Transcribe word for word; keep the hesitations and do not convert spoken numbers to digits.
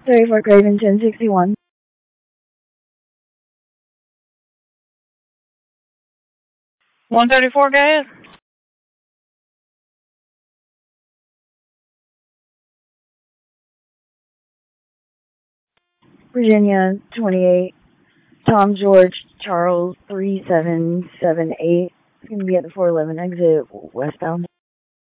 Sorry for Craven ten sixty-one. one thirty-four, go ahead. Virginia twenty-eight. Tom George Charles three seven seven eight. It's going to be at the four eleven exit westbound.